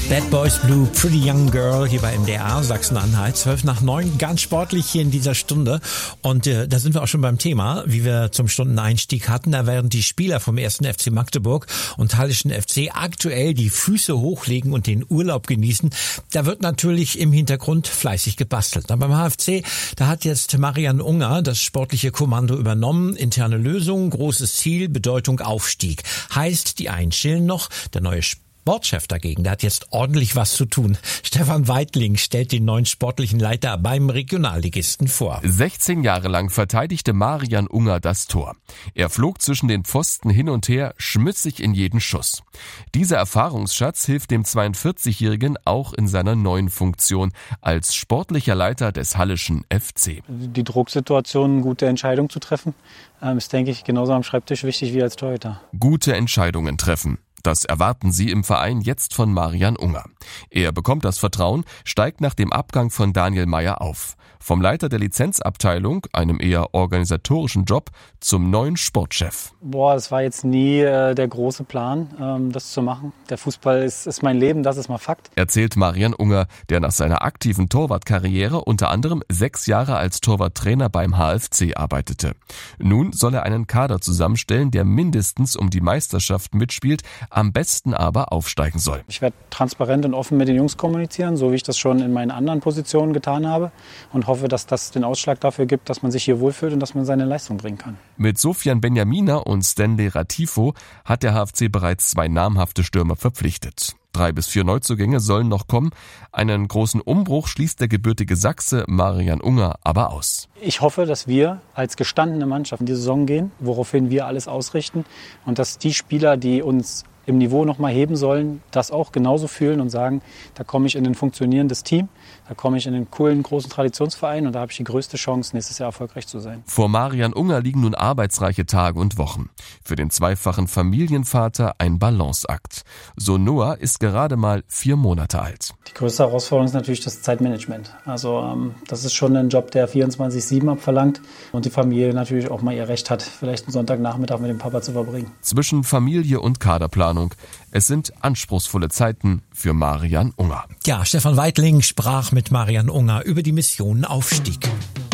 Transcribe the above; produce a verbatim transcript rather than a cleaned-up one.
Bad Boys Blue, Pretty Young Girl hier bei M D R Sachsen-Anhalt, zwölf nach neun, ganz sportlich hier in dieser Stunde. Und äh, da sind wir auch schon beim Thema, wie wir zum Stundeneinstieg hatten. Da werden die Spieler vom ersten F C Magdeburg und Hallischen F C aktuell die Füße hochlegen und den Urlaub genießen. Da wird natürlich im Hintergrund fleißig gebastelt. Dann beim H F C, da hat jetzt Marian Unger das sportliche Kommando übernommen. Interne Lösung, großes Ziel, Bedeutung Aufstieg. Heißt, die einen chillen noch, der neue Sportchef dagegen, der hat jetzt ordentlich was zu tun. Stefan Weitling stellt den neuen sportlichen Leiter beim Regionalligisten vor. sechzehn Jahre lang verteidigte Marian Unger das Tor. Er flog zwischen den Pfosten hin und her, schmützig in jeden Schuss. Dieser Erfahrungsschatz hilft dem zweiundvierzigjährigen auch in seiner neuen Funktion als sportlicher Leiter des Hallischen F C. Die Drucksituation, eine gute Entscheidung zu treffen, ist, denke ich, genauso am Schreibtisch wichtig wie als Torhüter. Gute Entscheidungen treffen. Das erwarten sie im Verein jetzt von Marian Unger. Er bekommt das Vertrauen, steigt nach dem Abgang von Daniel Meyer auf. Vom Leiter der Lizenzabteilung, einem eher organisatorischen Job, zum neuen Sportchef. Boah, das war jetzt nie äh, der große Plan, ähm, das zu machen. Der Fußball ist, ist mein Leben, das ist mal Fakt. Erzählt Marian Unger, der nach seiner aktiven Torwartkarriere unter anderem sechs Jahre als Torwarttrainer beim H F C arbeitete. Nun soll er einen Kader zusammenstellen, der mindestens um die Meisterschaft mitspielt, am besten aber aufsteigen soll. Ich werde transparent und offen mit den Jungs kommunizieren, so wie ich das schon in meinen anderen Positionen getan habe, und hoffe, dass das den Ausschlag dafür gibt, dass man sich hier wohlfühlt und dass man seine Leistung bringen kann. Mit Sofian Benjamina und Stanley Ratifo hat der H F C bereits zwei namhafte Stürmer verpflichtet. Drei bis vier Neuzugänge sollen noch kommen. Einen großen Umbruch schließt der gebürtige Sachse Marian Unger aber aus. Ich hoffe, dass wir als gestandene Mannschaft in die Saison gehen, woraufhin wir alles ausrichten, und dass die Spieler, die uns im Niveau noch mal heben sollen, das auch genauso fühlen und sagen, da komme ich in ein funktionierendes Team, da komme ich in einen coolen, großen Traditionsverein und da habe ich die größte Chance, nächstes Jahr erfolgreich zu sein. Vor Marian Unger liegen nun arbeitsreiche Tage und Wochen. Für den zweifachen Familienvater ein Balanceakt. So Noah ist gerade mal vier Monate alt. Die größte Herausforderung ist natürlich das Zeitmanagement. Also ähm, das ist schon ein Job, der vierundzwanzig sieben abverlangt und die Familie natürlich auch mal ihr Recht hat, vielleicht einen Sonntagnachmittag mit dem Papa zu verbringen. Zwischen Familie und Kaderplanung. Es sind anspruchsvolle Zeiten für Marian Unger. Ja, Stefan Weitling sprach mit Marian Unger über die Mission Aufstieg.